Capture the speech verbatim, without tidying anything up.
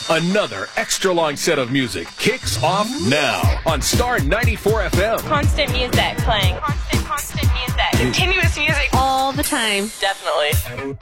Another extra long set of music kicks off now on Star ninety-four F M. Constant music playing. Constant, constant music. Continuous music. All the time. Definitely.